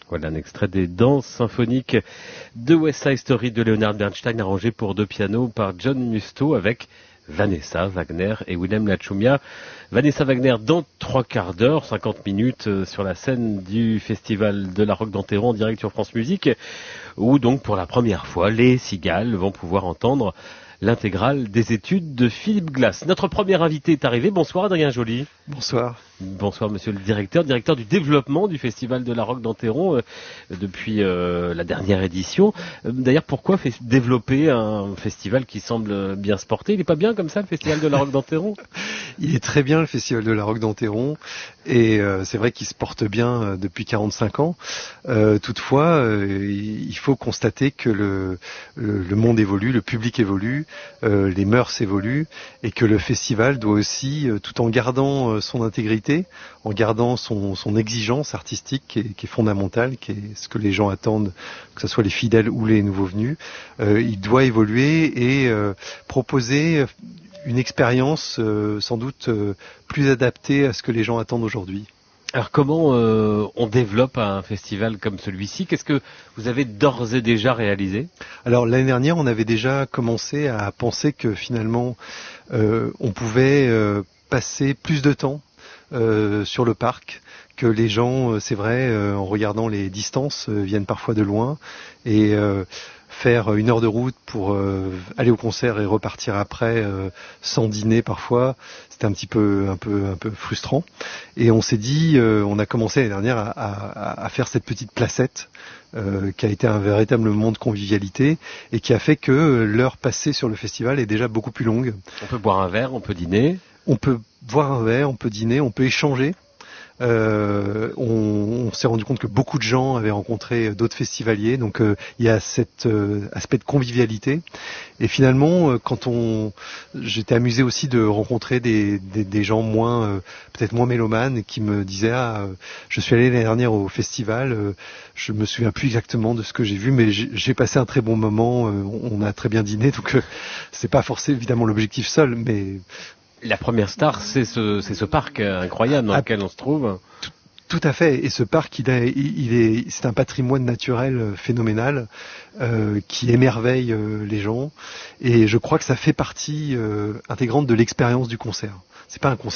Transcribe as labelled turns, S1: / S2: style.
S1: Voilà un extrait des danses symphoniques de West Side Story de Leonard Bernstein, arrangé pour 2 pianos par John Musto avec Vanessa Wagner et Willem Lachumia. Vanessa Wagner dans 3 quarts d'heure, 50 minutes sur la scène du Festival de la Roque d'Enterron en direct sur France Musique, où donc pour la première fois, les Cigales vont pouvoir entendre l'intégrale des études de Philippe Glass. Notre premier invité est arrivé. Bonsoir Adrien Joly.
S2: Bonsoir.
S1: Bonsoir monsieur le directeur du développement du Festival de la Roque d'Enterron depuis la dernière édition. D'ailleurs, pourquoi développer un festival qui semble bien se porter? Il n'est pas bien comme ça, le Festival de la Roque d'Enterron?
S2: Il est très bien, le Festival de la Roque d'Enterron, et c'est vrai qu'il se porte bien depuis 45 ans. Toutefois, il faut constater que le monde évolue, le public évolue, les mœurs évoluent, et que le festival doit aussi, tout en gardant son intégrité, en gardant son exigence artistique qui est fondamentale, qui est ce que les gens attendent, que ce soit les fidèles ou les nouveaux venus, il doit évoluer et proposer une expérience sans doute plus adaptée à ce que les gens attendent aujourd'hui.
S1: Alors comment on développe un festival comme celui-ci? Qu'est-ce que vous avez d'ores et déjà réalisé?
S2: Alors l'année dernière, on avait déjà commencé à penser que finalement on pouvait passer plus de temps sur le parc, que les gens, c'est vrai, en regardant les distances, viennent parfois de loin, et faire 1 heure de route pour aller au concert et repartir après sans dîner parfois, c'était un peu frustrant. Et on s'est dit, on a commencé l'année dernière à faire cette petite placette qui a été un véritable moment de convivialité et qui a fait que l'heure passée sur le festival est déjà beaucoup plus longue.
S1: On peut boire un verre, on peut dîner.
S2: On peut boire un verre, on peut dîner, on peut échanger. On s'est rendu compte que beaucoup de gens avaient rencontré d'autres festivaliers, donc il y a cet aspect de convivialité. Et finalement, j'étais amusé aussi de rencontrer des gens peut-être moins mélomanes, qui me disaient je suis allé l'année dernière au festival, je me souviens plus exactement de ce que j'ai vu, mais j'ai passé un très bon moment, on a très bien dîné, donc c'est pas forcément évidemment l'objectif seul, mais
S1: la première star, c'est ce parc incroyable dans lequel on se trouve.
S2: Tout à fait. Et ce parc, c'est un patrimoine naturel phénoménal qui émerveille les gens. Et je crois que ça fait partie intégrante de l'expérience du concert. C'est pas un concert